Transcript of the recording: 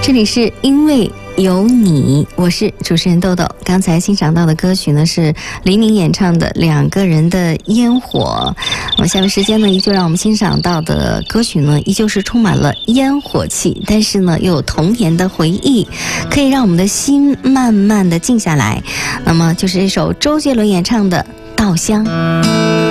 这里是因为有你，我是主持人豆豆。刚才欣赏到的歌曲呢是黎明演唱的《两个人的烟火》。那么下面时间呢，依旧让我们欣赏到的歌曲呢，依旧是充满了烟火气，但是呢又有童年的回忆，可以让我们的心慢慢的静下来。那么就是这首周杰伦演唱的《稻香》。